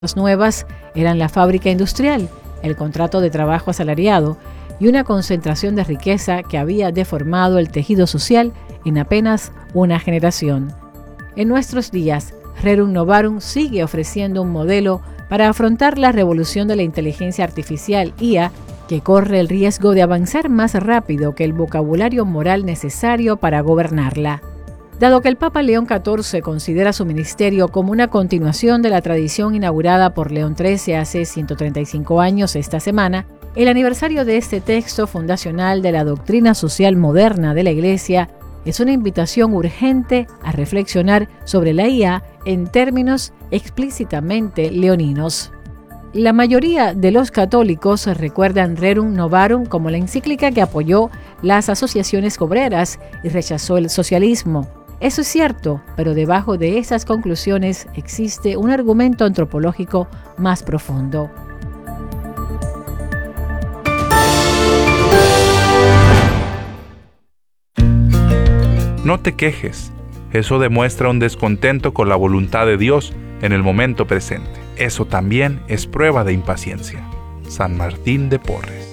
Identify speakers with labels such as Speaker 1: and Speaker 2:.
Speaker 1: nuevas eran la fábrica industrial, el contrato de trabajo asalariado y una concentración de riqueza que había deformado el tejido social en apenas una generación. En nuestros días, Rerum Novarum sigue ofreciendo un modelo para afrontar la revolución de la inteligencia artificial IA, que corre el riesgo de avanzar más rápido que el vocabulario moral necesario para gobernarla. Dado que el Papa León XIV considera su ministerio como una continuación de la tradición inaugurada por León XIII hace 135 años esta semana, el aniversario de este texto fundacional de la doctrina social moderna de la Iglesia es una invitación urgente a reflexionar sobre la IA en términos explícitamente leoninos. La mayoría de los católicos recuerdan Rerum Novarum como la encíclica que apoyó las asociaciones obreras y rechazó el socialismo. Eso es cierto, pero debajo de esas conclusiones existe un argumento antropológico más profundo.
Speaker 2: No te quejes. Eso demuestra un descontento con la voluntad de Dios en el momento presente. Eso también es prueba de impaciencia. San Martín de Porres.